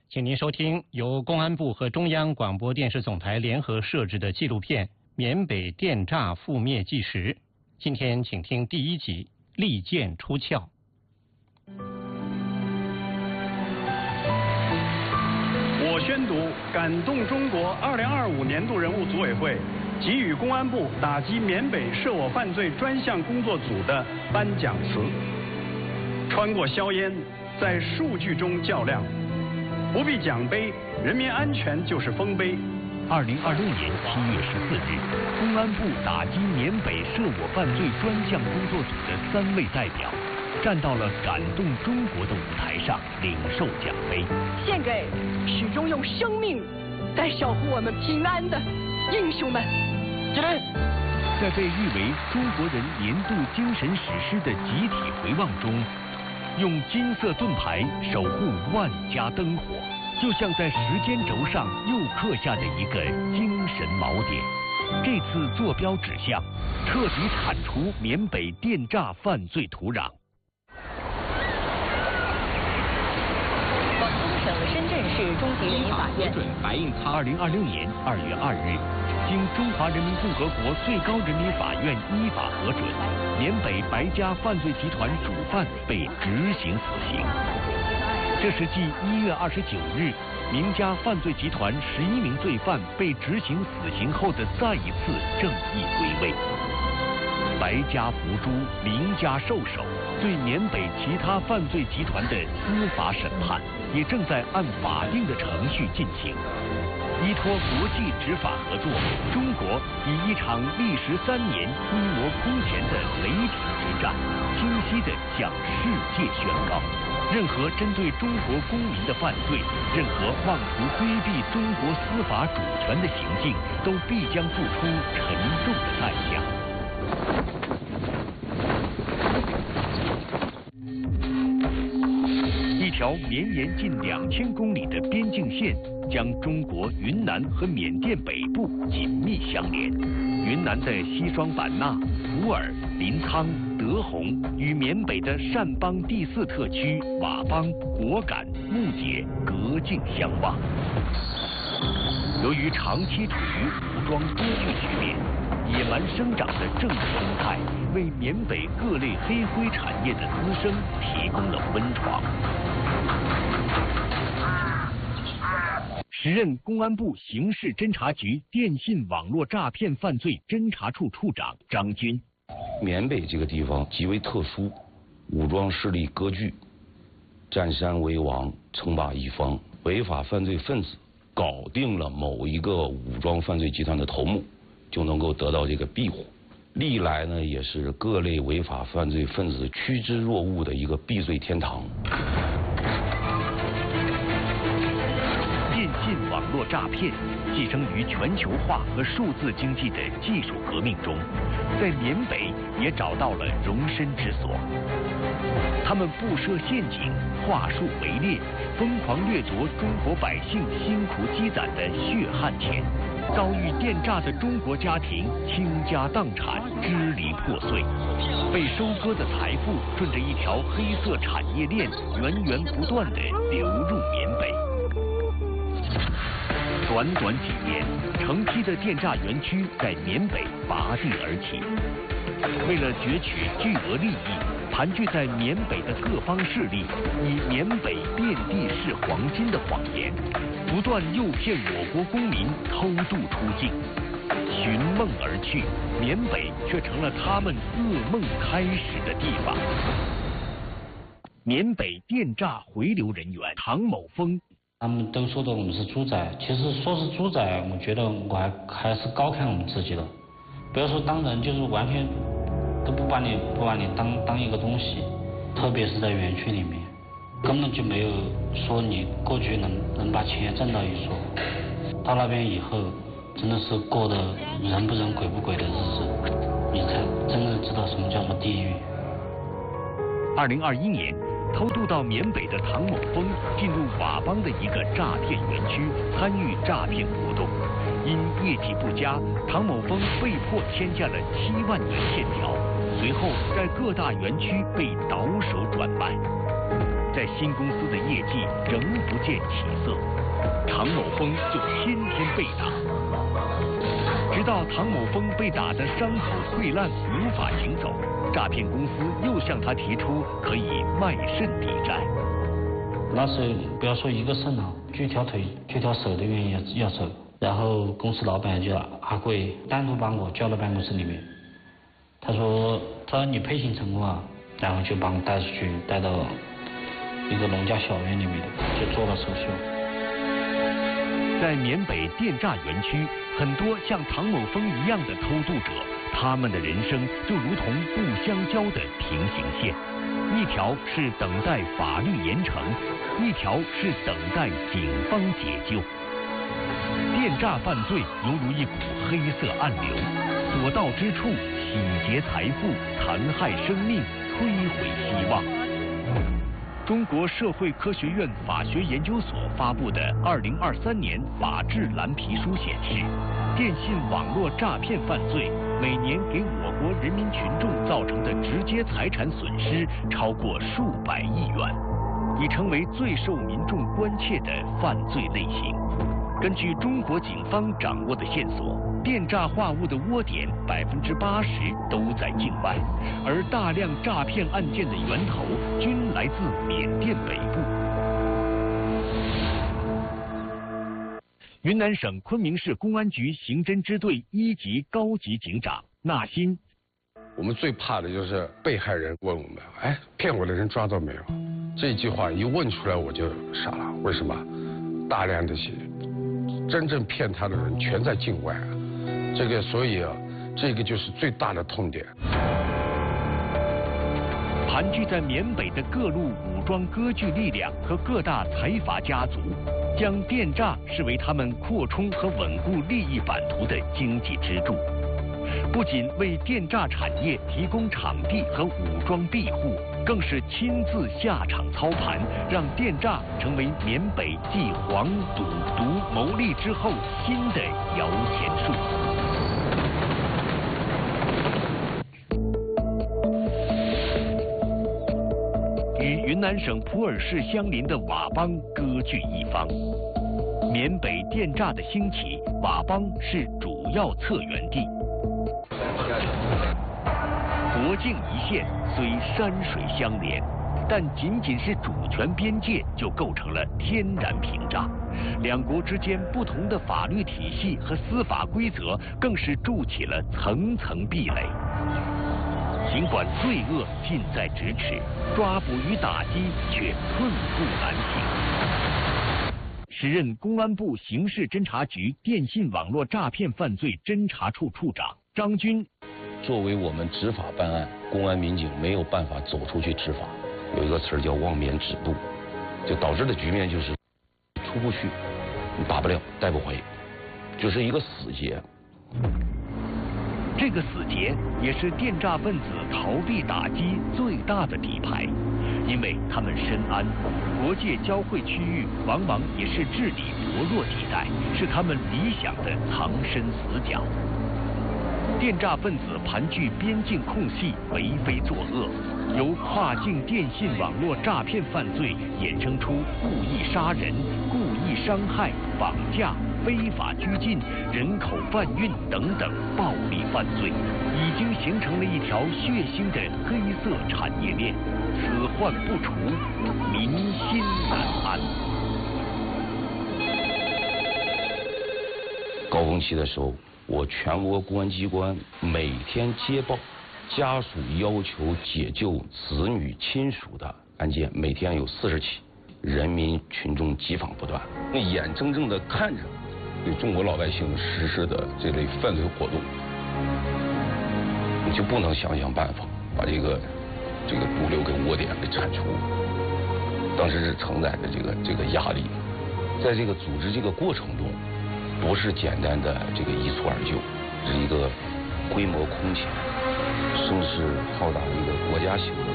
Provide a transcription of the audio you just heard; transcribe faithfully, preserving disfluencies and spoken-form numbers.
请您收听由公安部和中央广播电视总台联合摄制的纪录片《缅北电诈覆灭纪实》。今天请听第一集《利剑出鞘》。 我宣读感动中国二零二五年度人物组委会给予公安部打击缅北涉我犯罪专项工作组的颁奖词。穿过硝烟，在数据中较量，不必奖杯，人民安全就是丰碑。 二零二六年七月十四日，公安部打击缅北涉我犯罪专项工作组的三位代表，站到了感动中国的舞台上，领受奖杯， 献给始终用生命在守护我们平安的英雄们。起立！ 在被誉为中国人年度精神史诗的集体回望中，用金色盾牌守护万家灯火，就像在时间轴上又刻下的一个精神锚点。这次坐标指向，彻底铲除缅北电诈犯罪土壤。 广东省深圳市中级人民法院准白印仓。二零二六年二月二日，经中华人民共和国最高人民法院依法核准，缅北白家犯罪集团主犯被执行死刑。这是继一月二十九日明家犯罪集团十一名罪犯被执行死刑后的再一次正义归位。白家伏诛，明家受首，对缅北其他犯罪集团的司法审判也正在按法定的程序进行。依托国际执法合作，中国以一场历时三年、规模空前的雷霆之战，清晰地向世界宣告：任何针对中国公民的犯罪，任何妄图规避中国司法主权的行径，都必将付出沉重的代价。一条绵延近两千公里的边境线，将中国云南和缅甸北部紧密相连。云南的西双版纳、普洱、临沧、德宏与缅北的善邦第四特区、佤邦、果敢、木姐隔境相望。由于长期处于武装割据局面，野蛮生长的政治生态为缅北各类黑灰产业的滋生提供了温床。时任公安部刑事侦查局电信网络诈骗犯罪侦查处处长张军。 缅北这个地方极为特殊，武装势力割据，占山为王，称霸一方，违法犯罪分子搞定了某一个武装犯罪集团的头目，就能够得到这个庇护。历来呢，也是各类违法犯罪分子趋之若鹜的一个避罪天堂。 电信网络诈骗寄生于全球化和数字经济的技术革命中，在缅北也找到了容身之所。他们布设陷阱，话术围猎，疯狂掠夺中国百姓辛苦积攒的血汗钱。遭遇电诈的中国家庭倾家荡产，支离破碎，被收割的财富顺着一条黑色产业链源源不断地流入缅北。短短几年，成批的电诈园区在缅北拔地而起。为了攫取巨额利益，盘踞在缅北的各方势力以缅北遍地是黄金的谎言，不断诱骗我国公民偷渡出境，寻梦而去，缅北却成了他们噩梦开始的地方。缅北电诈回流人员唐某峰。 他们都说的我们是猪仔，其实说是猪仔，我觉得我还还是高看我们自己的。不要说当人，就是完全都不把你不把你当当一个东西，特别是在园区里面，根本就没有说你过去能能把钱挣到一说。到那边以后，真的是过的人不人鬼不鬼的日子，你才真的知道什么叫做地狱。 二零二一年。偷渡到缅北的唐某峰进入佤邦的一个诈骗园区，参与诈骗活动。因业绩不佳，唐某峰被迫签下了七万元欠条，随后在各大园区被倒手转卖。 在新公司的业绩仍不见起色，唐某峰就天天被打，直到唐某峰被打得伤口溃烂，无法行走，诈骗公司又向他提出可以卖肾抵债。 那时候不要说一个肾了，锯条腿、锯条手都愿意要要走。然后公司老板就阿贵单独把我叫到办公室里面，他说他说你配型成功了，然后就把我带出去，带到一个农家小院里面，就做了手术。 在缅北电诈园区，很多像唐某峰一样的偷渡者，他们的人生就如同不相交的平行线，一条是等待法律严惩，一条是等待警方解救。电诈犯罪犹如一股黑色暗流，所到之处洗劫财富、残害生命、摧毁希望。中国社会科学院法学研究所发布的《二零二三年法治蓝皮书》显示，电信网络诈骗犯罪每年给我国人民群众造成的直接财产损失超过数百亿元，已成为最受民众关切的犯罪类型。根据中国警方掌握的线索，电诈话务的窝点百分之八十都在境外，而大量诈骗案件的源头均来自缅甸北部。云南省昆明市公安局刑侦支队一级高级警长纳新。 我们最怕的就是被害人问我们，哎，骗我的人抓到没有？这句话一问出来我就傻了，为什么？大量的些真正骗他的人全在境外啊，这个所以啊，这个就是最大的痛点。 盘踞在缅北的各路武装割据力量和各大财阀家族，将电诈视为他们扩充和稳固利益版图的经济支柱。不仅为电诈产业提供场地和武装庇护，更是亲自下场操盘，让电诈成为缅北继黄、赌、毒牟利之后新的摇钱树。与云南省普洱市相邻的佤邦割据一方，缅北电诈的兴起，佤邦是主要策源地。国境一线，虽山水相连，但仅仅是主权边界就构成了天然屏障。两国之间不同的法律体系和司法规则，更是筑起了层层壁垒。尽管罪恶近在咫尺，抓捕与打击却寸步难行。时任公安部刑事侦查局电信网络诈骗犯罪侦查处处长张军。 作为我们执法办案，公安民警没有办法走出去执法，有一个词儿叫望冕止步，就导致的局面就是出不去，你打不了，带不回，就是一个死结。 这个死结也是电诈分子逃避打击最大的底牌，因为他们深谙国界交汇区域往往也是治理薄弱地带，是他们理想的藏身死角。电诈分子盘踞边境空隙，为非作恶，由跨境电信网络诈骗犯罪衍生出故意杀人、故意伤害、绑架、非法拘禁、人口贩运等等暴力犯罪，已经形成了一条血腥的黑色产业链，此患不除，民心难安。 高峰期的时候，我全国公安机关每天接报家属要求解救子女亲属的案件，每天有四十起，人民群众急访不断，那眼睁睁地看着对中国老百姓实施的这类犯罪活动，你就不能想想办法把这个这个毒瘤给窝点给铲除。当时是承载的这个这个压力，在这个组织这个过程中，不是简单的这个一蹴而就，是一个规模空前、声势浩大的一个国家行动。